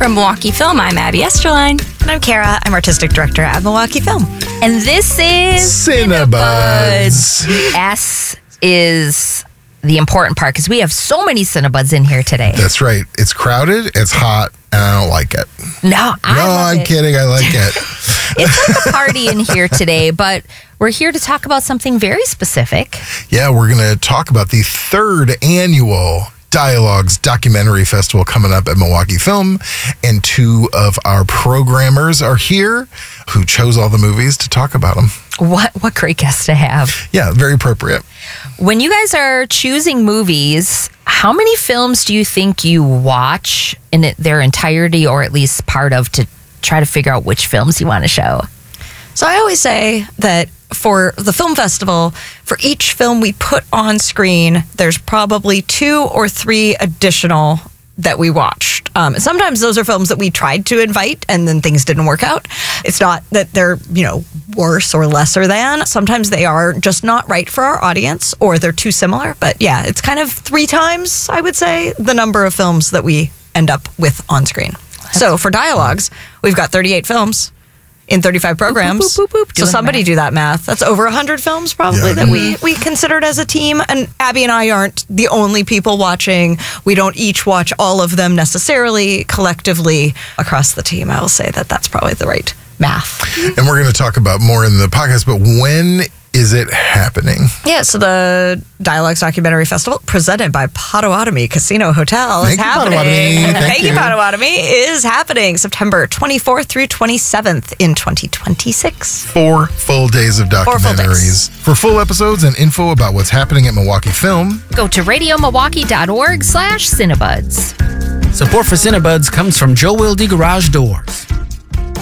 From Milwaukee Film, I'm Abby Esterline. And I'm Kara. I'm Artistic Director at Milwaukee Film. And this is Cinebuds. S is the important part because we have so many Cinebuds in here today. That's right. It's crowded, it's hot, and I don't like it. No, I'm kidding. I like it. It's like a party in here today, but we're here to talk about something very specific. Yeah, we're going to talk about the third annual Dialogues Documentary Festival coming up at Milwaukee Film, and two of our programmers are here who chose all the movies to talk about them. What great guests to have. Yeah, very appropriate. When you guys are choosing movies, how many films do you think you watch in their entirety, or at least part of, to try to figure out which films you want to show? So I always say that for the film festival, for each film we put on screen, there's probably 2 or 3 additional that we watched. Sometimes those are films that we tried to invite and then things didn't work out. It's not that they're, worse or lesser than. Sometimes they are just not right for our audience, or they're too similar. But yeah, it's kind of 3 times, I would say, the number of films that we end up with on screen. So for Dialogues, we've got 38 films in 35 programs. Boop, boop, boop, So somebody do that math. That's over 100 films probably that we considered as a team. And Abby and I aren't the only people watching. We don't each watch all of them necessarily. Collectively across the team, I will say that that's probably the right math. And we're going to talk about more in the podcast, but when is it happening? Yeah, so the Dialogues Documentary Festival, presented by Potawatomi Casino Hotel, is Thank you, happening. Potawatomi. Thank you, you. Potawatomi. Is happening September 24th through 27th in 2026. 4 full days of 4 full documentaries. days. For full episodes and info about what's happening at Milwaukee Film, Go to radiomilwaukee.org/Cinebuds. Support for Cinebuds comes from Joe Wilde Garage Door.